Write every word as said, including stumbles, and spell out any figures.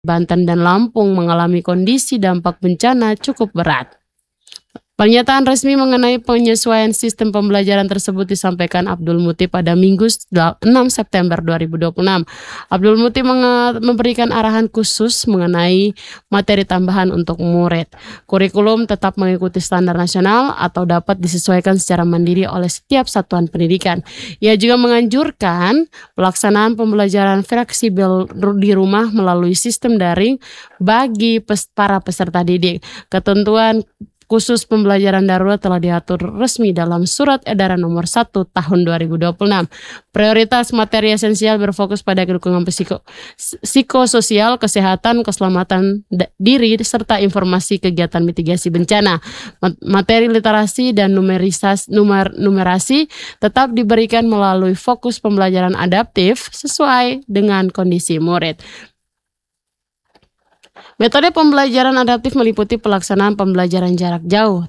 Banten dan Lampung mengalami kondisi dampak bencana cukup berat. Pernyataan resmi mengenai penyesuaian sistem pembelajaran tersebut disampaikan Abdul Muti pada Minggu enam September dua ribu dua puluh enam. Abdul Muti memberikan arahan khusus mengenai materi tambahan untuk murid. Kurikulum tetap mengikuti standar nasional atau dapat disesuaikan secara mandiri oleh setiap satuan pendidikan. Ia juga menganjurkan pelaksanaan pembelajaran fleksibel di rumah melalui sistem daring bagi para peserta didik. Ketentuan khusus pembelajaran darurat telah diatur resmi dalam Surat Edaran Nomor satu Tahun dua ribu dua puluh enam. Prioritas materi esensial berfokus pada dukungan psiko, psikososial, kesehatan, keselamatan diri, serta informasi kegiatan mitigasi bencana. Materi literasi dan numerisasi, numer, numerasi tetap diberikan melalui fokus pembelajaran adaptif sesuai dengan kondisi murid. Metode pembelajaran adaptif meliputi pelaksanaan pembelajaran jarak jauh,